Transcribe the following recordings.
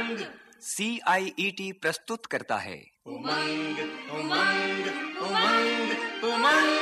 उमंग। CIET प्रस्तुत करता है उमंग उमंग उमंग उमंग।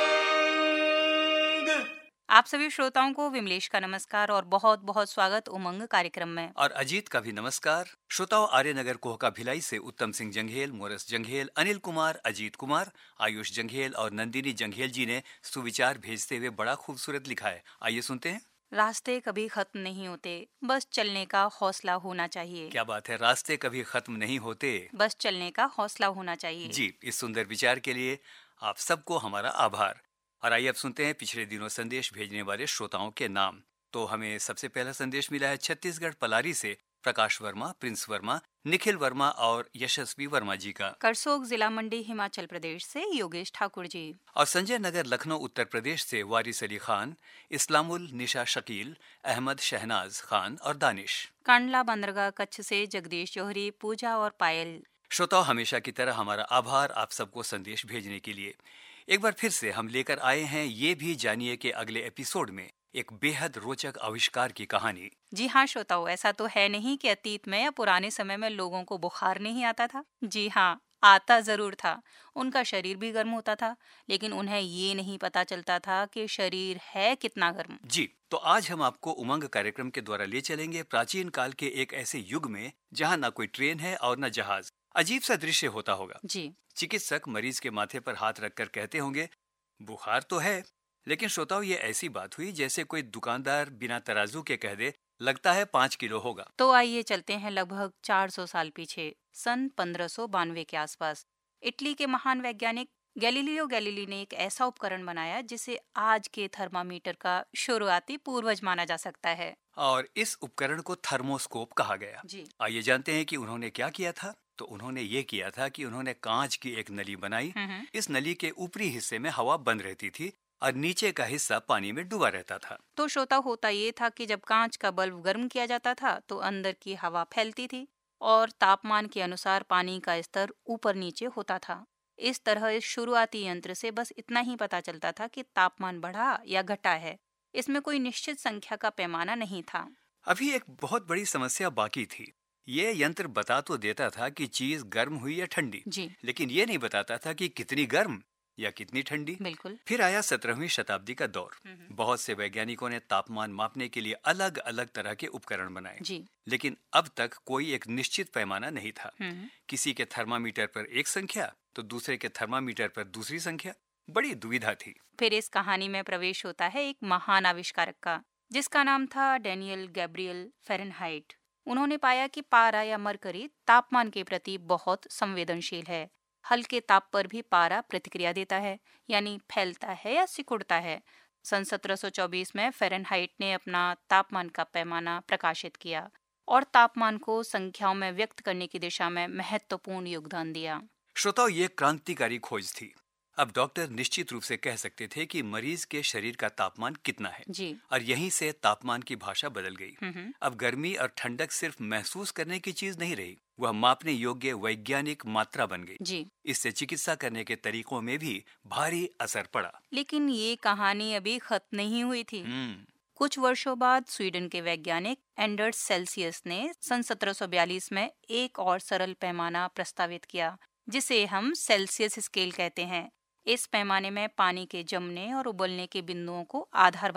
आप सभी श्रोताओं को विमलेश का नमस्कार और बहुत बहुत स्वागत उमंग कार्यक्रम में। और अजीत का भी नमस्कार। श्रोताओं, आर्यनगर कोहका भिलाई से उत्तम सिंह जंघेल, मोरस जंघेल, अनिल कुमार, अजीत कुमार, आयुष जंघेल और नंदिनी जंघेल जी ने सुविचार भेजते हुए बड़ा खूबसूरत लिखा है। आइए सुनते हैं। रास्ते कभी खत्म नहीं होते, बस चलने का हौसला होना चाहिए। क्या बात है, रास्ते कभी खत्म नहीं होते, बस चलने का हौसला होना चाहिए। जी, इस सुंदर विचार के लिए आप सबको हमारा आभार। और आइए अब सुनते हैं पिछले दिनों संदेश भेजने वाले श्रोताओं के नाम। तो हमें सबसे पहला संदेश मिला है छत्तीसगढ़ पलारी से प्रकाश वर्मा, प्रिंस वर्मा, निखिल वर्मा और यशस्वी वर्मा जी का। करसोग जिला मंडी हिमाचल प्रदेश से योगेश ठाकुर जी। और संजय नगर लखनऊ उत्तर प्रदेश से वारिस अली खान, इस्लामुल निशा शकील, अहमद शहनाज खान और दानिश। कांडला बंदरगाह कच्छ से जगदीश जौहरी, पूजा और पायल। श्रोताओं, हमेशा की तरह हमारा आभार आप सबको संदेश भेजने के लिए। एक बार फिर से हम लेकर आए हैं, ये भी जानिए कि अगले एपिसोड में एक बेहद रोचक आविष्कार की कहानी। जी हाँ श्रोताओं, ऐसा तो है नहीं कि अतीत में या पुराने समय में लोगों को बुखार नहीं आता था। जी हाँ, आता जरूर था। उनका शरीर भी गर्म होता था, लेकिन उन्हें ये नहीं पता चलता था कि शरीर है कितना गर्म। जी, तो आज हम आपको उमंग कार्यक्रम के द्वारा ले चलेंगे प्राचीन काल के एक ऐसे युग में जहाँ न कोई ट्रेन है और न जहाज। अजीब सा दृश्य होता होगा। जी। चिकित्सक मरीज के माथे पर हाथ रखकर कहते होंगे, बुखार तो है। लेकिन श्रोताओं, ये ऐसी बात हुई जैसे कोई दुकानदार बिना तराजू के कह दे, लगता है 5 किलो होगा। तो आइए चलते हैं लगभग 400 साल पीछे, सन 1592 के आसपास। इटली के महान वैज्ञानिक गैलीलियो गैलीली ने एक ऐसा उपकरण बनाया जिसे आज के थर्मामीटर का शुरुआती पूर्वज माना जा सकता है। और इस उपकरण को थर्मोस्कोप कहा गया। जी। आइए जानते हैं कि उन्होंने क्या किया था। तो उन्होंने ये किया था कि उन्होंने कांच की एक नली बनाई। इस नली के ऊपरी हिस्से में हवा बंद रहती थी और नीचे का हिस्सा पानी में डूबा रहता था। तो श्रोता, होता ये था कि जब कांच का बल्ब गर्म किया जाता था तो अंदर की हवा फैलती थी और तापमान के अनुसार पानी का स्तर ऊपर नीचे होता था। इस तरह इस शुरुआती यंत्र से बस इतना ही पता चलता था कि तापमान बढ़ा या घटा है। इसमें कोई निश्चित संख्या का पैमाना नहीं था। अभी एक बहुत बड़ी समस्या बाकी थी। ये यंत्र बता तो देता था कि चीज गर्म हुई या ठंडी, जी। लेकिन ये नहीं बताता था कि कितनी गर्म या कितनी ठंडी। बिल्कुल। फिर आया 17वीं शताब्दी का दौर। बहुत से वैज्ञानिकों ने तापमान मापने के लिए अलग अलग तरह के उपकरण बनाए। जी। लेकिन अब तक कोई एक निश्चित पैमाना नहीं था। किसी के थर्मामीटर पर एक संख्या तो दूसरे के थर्मामीटर पर दूसरी संख्या। बड़ी दुविधा थी। फिर इस कहानी में प्रवेश होता है एक महान आविष्कारक का, जिसका नाम था डैनियल गैब्रियल फ़ारेनहाइट। उन्होंने पाया कि पारा या मरकरी तापमान के प्रति बहुत संवेदनशील है। हल्के ताप पर भी पारा प्रतिक्रिया देता है, यानी फैलता है या सिकुड़ता है। सन 1724 में फ़ारेनहाइट ने अपना तापमान का पैमाना प्रकाशित किया और तापमान को संख्याओं में व्यक्त करने की दिशा में महत्वपूर्ण योगदान दिया। श्रोताओं, ये क्रांतिकारी खोज थी। अब डॉक्टर निश्चित रूप से कह सकते थे कि मरीज के शरीर का तापमान कितना है। जी। और यहीं से तापमान की भाषा बदल गई। अब गर्मी और ठंडक सिर्फ महसूस करने की चीज नहीं रही, वह मापने योग्य वैज्ञानिक मात्रा बन गई। जी। इससे चिकित्सा करने के तरीकों में भी भारी असर पड़ा। लेकिन ये कहानी अभी खत्म नहीं हुई थी। कुछ वर्षों बाद स्वीडन के वैज्ञानिक एंडर्स सेल्सियस ने सन 1742 में एक और सरल पैमाना प्रस्तावित किया, जिसे हम सेल्सियस स्केल कहते हैं। इस पैमाने में पानी के जमने और उबलने के बिंदुओं को आधार